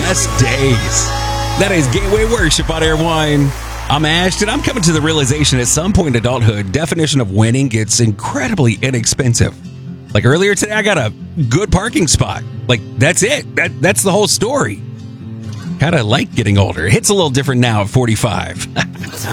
best days. That is Gateway Worship on Air One. I'm Ashton. I'm coming to the realization at some point in adulthood, definition of winning gets incredibly inexpensive. Like earlier today, I got a good parking spot. Like, that's it. That's the whole story. Kind of like getting older. It hits a little different now at 45.